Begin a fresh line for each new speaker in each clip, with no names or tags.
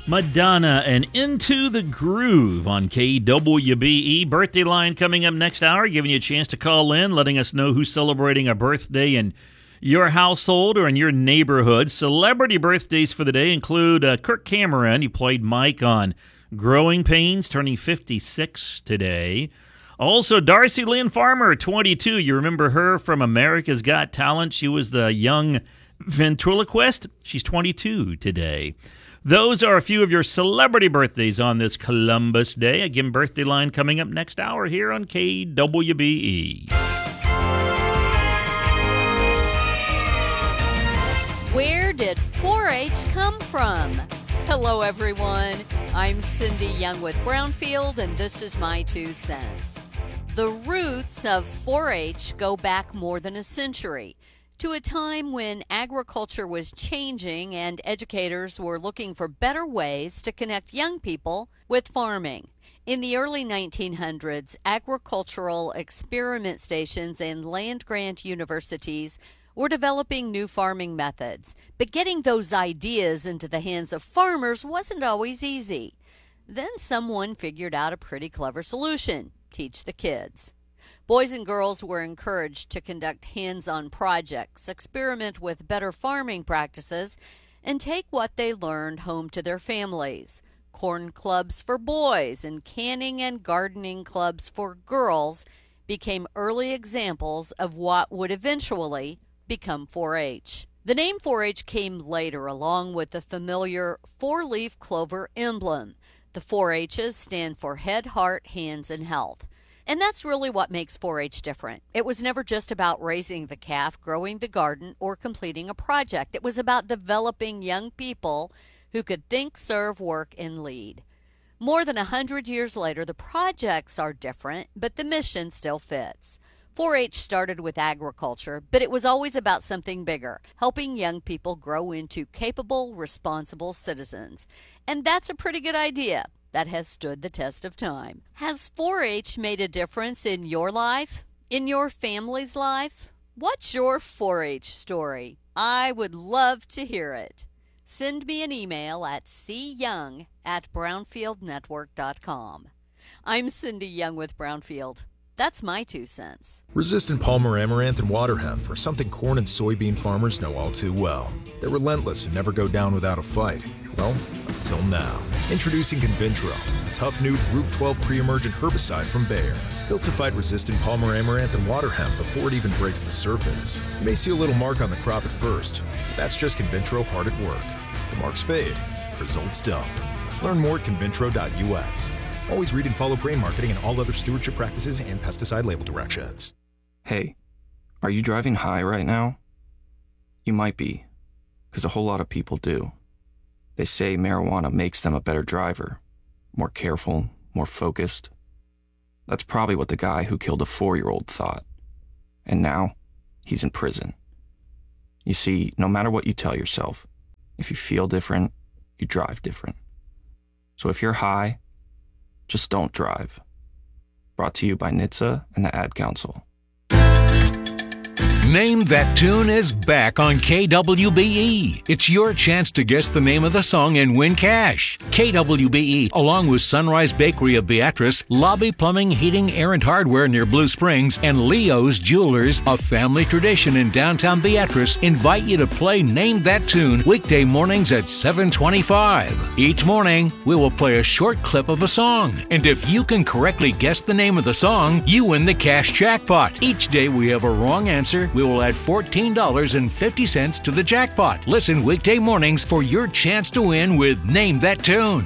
Madonna and Into the Groove on KWBE. Birthday line coming up next hour, giving you a chance to call in, letting us know who's celebrating a birthday in your household or in your neighborhood. Celebrity birthdays for the day include Kirk Cameron. He played Mike on Growing Pains, turning 56 today. Also, Darcy Lynn Farmer, 22. You remember her from America's Got Talent. She was the young ventriloquist. She's 22 today. Those are a few of your celebrity birthdays on this Columbus Day. Again, birthday line coming up next hour here on KWBE.
Where did 4-H come from? Hello, everyone. I'm Cindy Young with Brownfield, and this is my 2 cents. The roots of 4-H go back more than a century, to a time when agriculture was changing and educators were looking for better ways to connect young people with farming. In the early 1900s, agricultural experiment stations and land-grant universities were developing new farming methods, but getting those ideas into the hands of farmers wasn't always easy. Then someone figured out a pretty clever solution: teach the kids. Boys and girls were encouraged to conduct hands-on projects, experiment with better farming practices, and take what they learned home to their families. Corn clubs for boys and canning and gardening clubs for girls became early examples of what would eventually become 4-H. The name 4-H came later, along with the familiar 4-leaf clover emblem. The 4-H's stand for Head, Heart, Hands, and Health. And that's really what makes 4-H different. It was never just about raising the calf, growing the garden, or completing a project. It was about developing young people who could think, serve, work, and lead. More than 100 years later, the projects are different, but the mission still fits. 4-H started with agriculture, but it was always about something bigger, helping young people grow into capable, responsible citizens. And that's a pretty good idea that has stood the test of time. Has 4-H made a difference in your life? In your family's life? What's your 4-H story? I would love to hear it. Send me an email at cyoung@brownfieldnetwork.com. I'm Cindy Young with Brownfield. That's my 2 cents.
Resistant Palmer Amaranth and water hemp are something corn and soybean farmers know all too well. They're relentless and never go down without a fight. Well, until now. Introducing Convintro, a tough new Group 12 pre-emergent herbicide from Bayer. Built to fight resistant Palmer Amaranth and water hemp before it even breaks the surface. You may see a little mark on the crop at first, but that's just Convintro hard at work. The marks fade, results don't. Learn more at convintro.us. Always read and follow grain marketing and all other stewardship practices and pesticide label directions.
Hey, are you driving high right now? You might be, because a whole lot of people do. They say marijuana makes them a better driver, more careful, more focused. That's probably what the guy who killed a 4-year-old thought. And now, he's in prison. You see, no matter what you tell yourself, if you feel different, you drive different. So if you're high, just don't drive. Brought to you by NHTSA and the Ad Council.
Name That Tune is back on KWBE. It's your chance to guess the name of the song and win cash. KWBE, along with Sunrise Bakery of Beatrice, Lobby Plumbing, Heating, Air and Hardware near Blue Springs, and Leo's Jewelers, a family tradition in downtown Beatrice, invite you to play Name That Tune weekday mornings at 7:25. Each morning, we will play a short clip of a song. And if you can correctly guess the name of the song, you win the cash jackpot. Each day we have a wrong answer. We will add $14.50 to the jackpot. Listen weekday mornings for your chance to win with Name That Tune.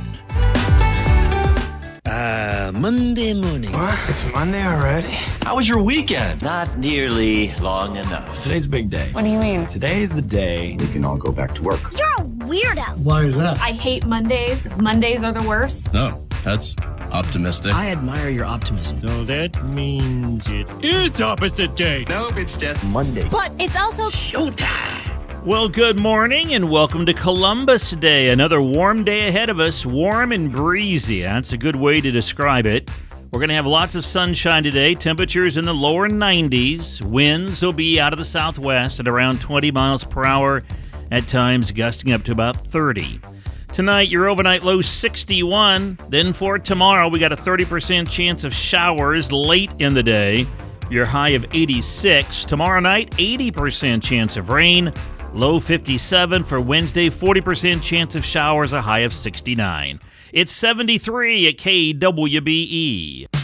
Monday morning.
What? It's Monday already? How was your weekend?
Not nearly long enough.
Today's a big day.
What do you mean?
Today is the day we can all go back to work.
You're a weirdo.
Why is that?
I hate Mondays. Mondays are the worst.
No, that's optimistic.
I admire your optimism.
So that means it is opposite day.
Nope, it's just
Monday.
But it's also
showtime.
Well, good morning and welcome to Columbus Day. Another warm day ahead of us, warm and breezy. That's a good way to describe it. We're going to have lots of sunshine today, temperatures in the lower 90s. Winds will be out of the southwest at around 20 miles per hour, at times gusting up to about 30. Tonight, your overnight low 61. Then for tomorrow, we got a 30% chance of showers late in the day. Your high of 86. Tomorrow night, 80% chance of rain. Low 57 for Wednesday, 40% chance of showers, a high of 69. It's 73 at KWBE.